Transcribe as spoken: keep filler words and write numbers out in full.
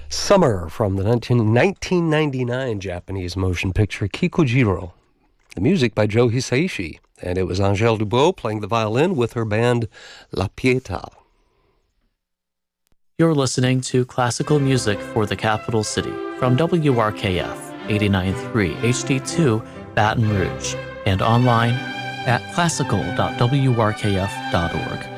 Summer from the nineteen ninety-nine Japanese motion picture Kikujiro. The music by Joe Hisaishi, and it was Angèle Dubot playing the violin with her band La Pietà. You're listening to classical music for the capital city from W R K F eighty-nine point three H D two Baton Rouge and online at classical dot w r k f dot org.